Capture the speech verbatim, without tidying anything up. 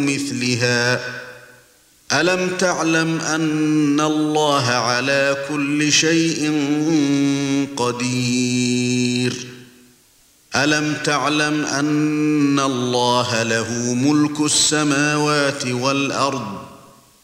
مثلها ألم تعلم أن الله على كل شيء قدير ألم تعلم أن الله له ملك السماوات والأرض